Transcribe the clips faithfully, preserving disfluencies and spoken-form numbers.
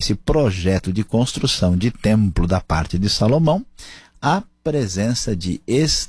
esse projeto de construção de templo da parte de Salomão, a presença de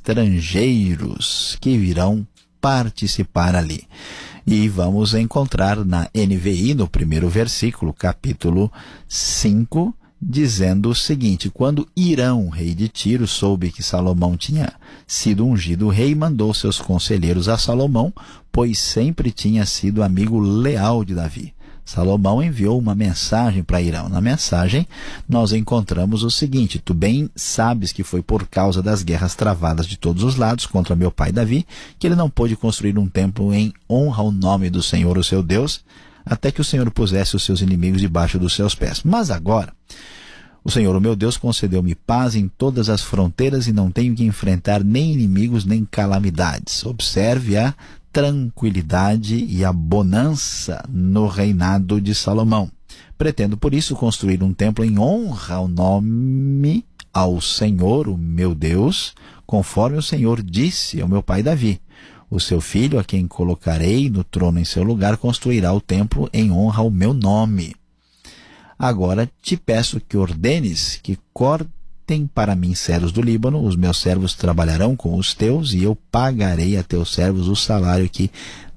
estrangeiros que virão participar ali. E vamos encontrar na N V I, no primeiro versículo, capítulo cinco, dizendo o seguinte: quando Hirão, rei de Tiro, soube que Salomão tinha sido ungido rei, mandou seus conselheiros a Salomão, pois sempre tinha sido amigo leal de Davi. Salomão enviou uma mensagem para Hirão. Na mensagem, nós encontramos o seguinte: tu bem sabes que foi por causa das guerras travadas de todos os lados contra meu pai Davi, que ele não pôde construir um templo em honra ao nome do Senhor, o seu Deus, até que o Senhor pusesse os seus inimigos debaixo dos seus pés. Mas agora, o Senhor, o meu Deus, concedeu-me paz em todas as fronteiras e não tenho que enfrentar nem inimigos nem calamidades. Observe a tranquilidade e a bonança no reinado de Salomão. Pretendo, por isso, construir um templo em honra ao nome ao Senhor, o meu Deus, conforme o Senhor disse ao meu pai Davi. O seu filho, a quem colocarei no trono em seu lugar, construirá o templo em honra ao meu nome. Agora te peço que ordenes que cortem para mim cedros do Líbano, os meus servos trabalharão com os teus, e eu pagarei a teus servos o salário que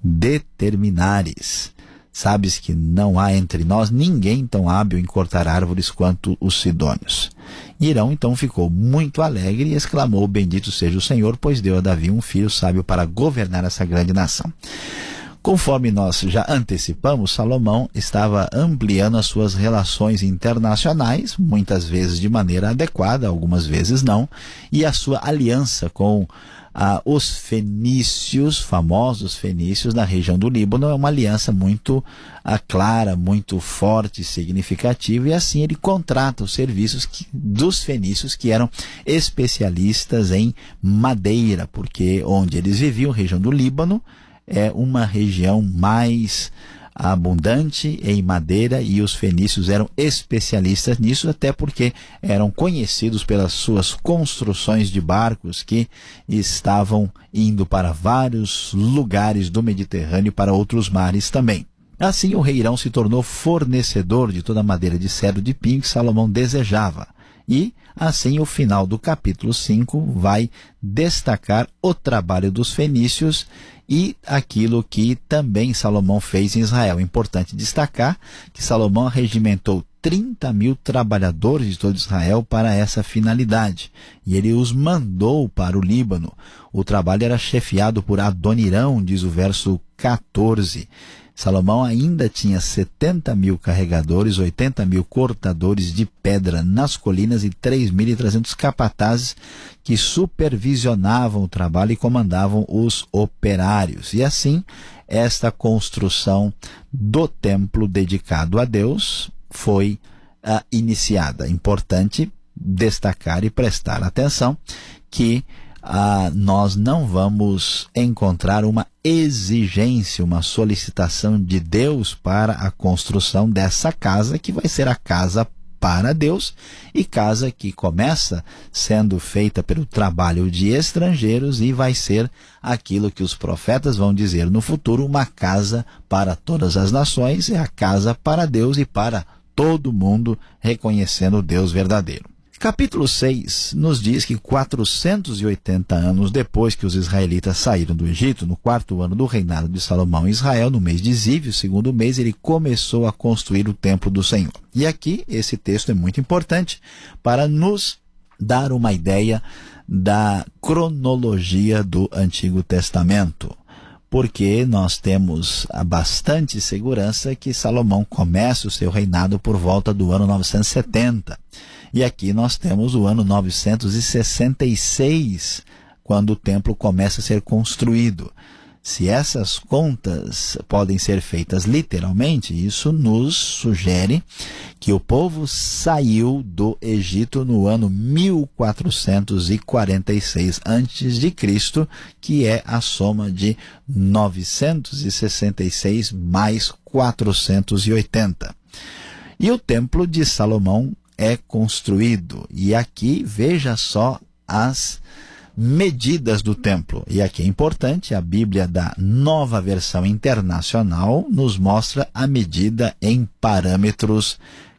determinares. Sabes que não há entre nós ninguém tão hábil em cortar árvores quanto os sidônios. Hirão então ficou muito alegre e exclamou: bendito seja o Senhor, pois deu a Davi um filho sábio para governar essa grande nação. Conforme nós já antecipamos, Salomão estava ampliando as suas relações internacionais, muitas vezes de maneira adequada, algumas vezes não, e a sua aliança com ah, os fenícios, famosos fenícios na região do Líbano, é uma aliança muito ah, clara, muito forte, significativa, e assim ele contrata os serviços que, dos fenícios, que eram especialistas em madeira, porque onde eles viviam, região do Líbano, é uma região mais abundante em madeira, e os fenícios eram especialistas nisso, até porque eram conhecidos pelas suas construções de barcos que estavam indo para vários lugares do Mediterrâneo e para outros mares também. Assim, o rei Hirão se tornou fornecedor de toda a madeira de cedro de pinho que Salomão desejava. E, assim, o final do capítulo cinco vai destacar o trabalho dos fenícios e aquilo que também Salomão fez em Israel. É importante destacar que Salomão regimentou trinta mil trabalhadores de todo Israel para essa finalidade, e ele os mandou para o Líbano. O trabalho era chefiado por Adonirão, diz o verso quatorze. Salomão ainda tinha setenta mil carregadores, oitenta mil cortadores de pedra nas colinas e três mil e trezentos capatazes que supervisionavam o trabalho e comandavam os operários. E assim, esta construção do templo dedicado a Deus foi uh, iniciada. Importante destacar e prestar atenção que Ah, nós não vamos encontrar uma exigência, uma solicitação de Deus para a construção dessa casa, que vai ser a casa para Deus, e casa que começa sendo feita pelo trabalho de estrangeiros e vai ser aquilo que os profetas vão dizer no futuro, uma casa para todas as nações, é a casa para Deus e para todo mundo, reconhecendo o Deus verdadeiro. Capítulo seis nos diz que quatrocentos e oitenta anos depois que os israelitas saíram do Egito, no quarto ano do reinado de Salomão em Israel, no mês de Ziv, o segundo mês, ele começou a construir o templo do Senhor. E aqui, esse texto é muito importante para nos dar uma ideia da cronologia do Antigo Testamento, porque nós temos a bastante segurança que Salomão começa o seu reinado por volta do ano novecentos e setenta. E aqui nós temos o ano novecentos e sessenta e seis, quando o templo começa a ser construído. Se essas contas podem ser feitas literalmente, isso nos sugere que o povo saiu do Egito no ano mil quatrocentos e quarenta e seis antes de Cristo, que é a soma de novecentos e sessenta e seis mais quatrocentos e oitenta. E o templo de Salomão é construído. E aqui veja só as medidas do templo. E aqui é importante, a Bíblia da Nova Versão Internacional nos mostra a medida em parâmetros